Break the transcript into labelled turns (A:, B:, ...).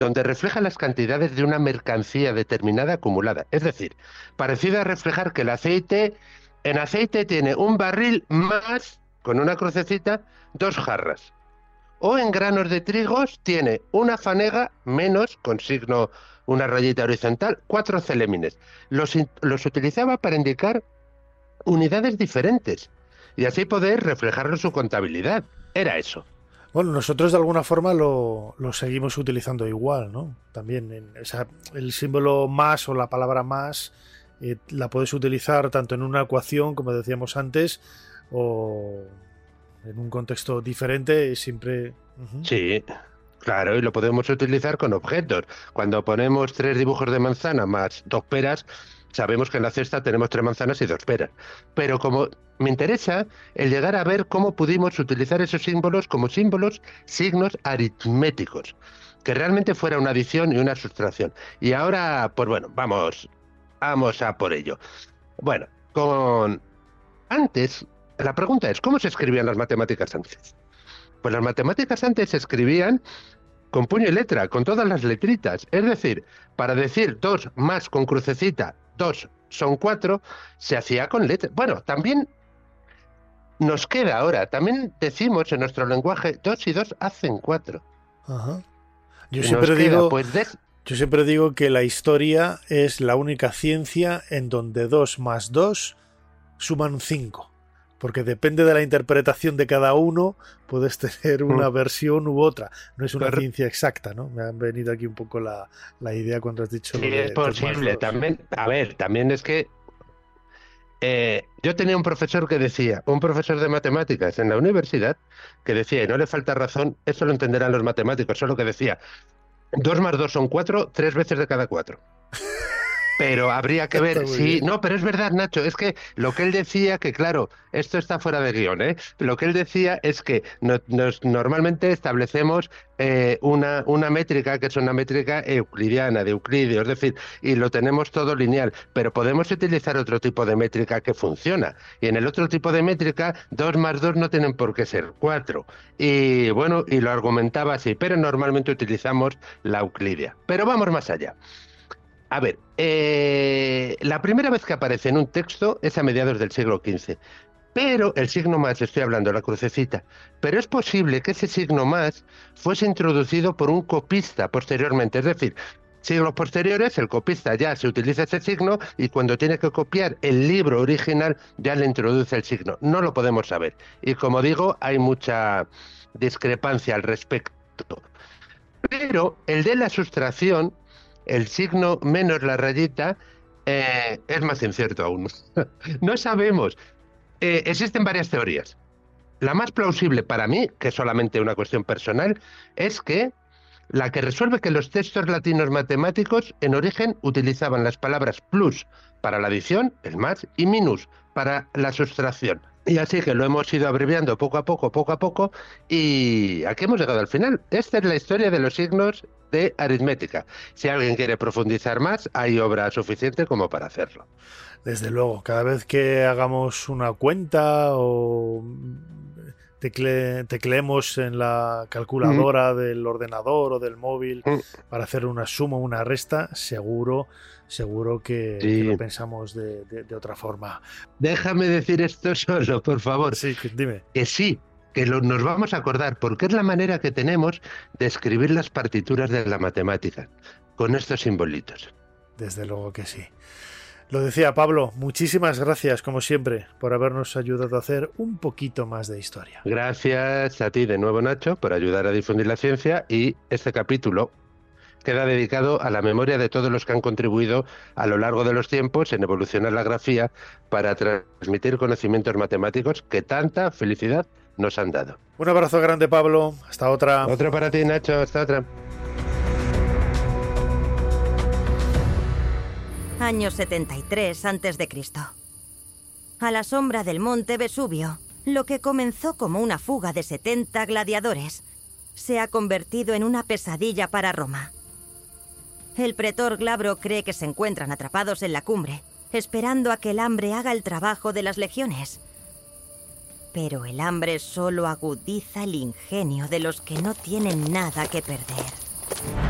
A: donde refleja las cantidades de una mercancía determinada acumulada. Es decir, parecido a reflejar que en aceite tiene un barril más, con una crucecita, 2 jarras. O en granos de trigos tiene una fanega menos, con signo, una rayita horizontal, 4 celémines. Los utilizaba para indicar unidades diferentes y así poder reflejarlo en su contabilidad. Era eso.
B: Bueno, nosotros de alguna forma lo seguimos utilizando igual, ¿no? También, o sea, el símbolo más o la palabra más la puedes utilizar tanto en una ecuación, como decíamos antes, o en un contexto diferente, siempre... Uh-huh.
A: Sí, claro, y lo podemos utilizar con objetos. Cuando ponemos 3 dibujos de manzana más 2 peras, sabemos que en la cesta tenemos 3 manzanas y 2 peras. Pero como me interesa el llegar a ver cómo pudimos utilizar esos símbolos como símbolos, signos aritméticos, que realmente fuera una adición y una sustracción. Y ahora, pues bueno, vamos a por ello. Bueno, antes, la pregunta es, ¿cómo se escribían las matemáticas antes? Pues las matemáticas antes se escribían con puño y letra, con todas las letritas. Es decir, para decir 2 más con crucecita, 2 son 4, se hacía con letras. Bueno, también nos queda ahora, también decimos en nuestro lenguaje 2 y 2 hacen 4.
B: Ajá. Yo
A: Nos
B: siempre
A: queda,
B: digo,
A: pues,
B: yo siempre digo que la historia es la única ciencia en donde 2 más 2 suman 5. Porque depende de la interpretación de cada uno, puedes tener una versión u otra. No es una ciencia exacta, ¿no? Me ha venido aquí un poco la idea cuando has dicho
A: sí,
B: lo de
A: es
B: 2 más
A: posible.
B: 2.
A: También, a ver, también es que yo tenía un profesor que decía, un profesor de matemáticas en la universidad, que decía, y no le falta razón, eso lo entenderán los matemáticos, solo que decía, 2 más 2 son 4, 3 veces de cada 4. Pero habría que
B: Está
A: ver,
B: muy
A: sí,
B: bien.
A: no, pero es verdad, Nacho, es que lo que él decía, que claro, esto está fuera de guión, ¿eh? Lo que él decía es que normalmente establecemos una métrica que es una métrica euclidiana, de Euclidio, es decir, y lo tenemos todo lineal, pero podemos utilizar otro tipo de métrica que funciona. Y en el otro tipo de métrica, 2 más 2 no tienen por qué ser 4. Y bueno, y lo argumentaba así, pero normalmente utilizamos la euclidia. Pero vamos más allá. A ver, la primera vez que aparece en un texto es a mediados del siglo XV, pero el signo más, estoy hablando, la crucecita, pero es posible que ese signo más fuese introducido por un copista posteriormente, es decir, siglos posteriores, el copista ya se utiliza ese signo y cuando tiene que copiar el libro original ya le introduce el signo. No lo podemos saber. Y como digo, hay mucha discrepancia al respecto. Pero el de la sustracción, el signo menos la rayita, es más incierto aún. No sabemos. Existen varias teorías. La más plausible para mí, que es solamente una cuestión personal, es que la que resuelve que los textos latinos matemáticos en origen utilizaban las palabras plus para la adición, el más, y minus para la sustracción. Y así que lo hemos ido abreviando poco a poco, y aquí hemos llegado al final. Esta es la historia de los signos de aritmética. Si alguien quiere profundizar más, hay obra suficiente como para hacerlo.
B: Desde luego, cada vez que hagamos una cuenta o tecleemos en la
A: Mm,
B: calculadora del ordenador o del móvil
A: mm,
B: para hacer una suma o una resta, seguro que lo
A: sí.
B: pensamos de otra forma.
A: Déjame decir esto solo, por favor.
B: Sí, dime.
A: Que sí, que nos vamos a acordar, porque es la manera que tenemos de escribir las partituras de la matemática, con estos simbolitos.
B: Desde luego que sí. Lo decía Pablo, muchísimas gracias, como siempre, por habernos ayudado a hacer un poquito más de historia.
A: Gracias a ti de nuevo, Nacho, por ayudar a difundir la ciencia, y este capítulo queda dedicado a la memoria de todos los que han contribuido a lo largo de los tiempos en evolucionar la grafía para transmitir conocimientos matemáticos que tanta felicidad nos han dado.
B: Un abrazo grande, Pablo. Hasta otra.
A: Otro para ti, Nacho. Hasta otra.
C: Año 73 a.C. A la sombra del monte Vesubio, lo que comenzó como una fuga de 70 gladiadores se ha convertido en una pesadilla para Roma. El pretor Glabro cree que se encuentran atrapados en la cumbre, esperando a que el hambre haga el trabajo de las legiones. Pero el hambre solo agudiza el ingenio de los que no tienen nada que perder.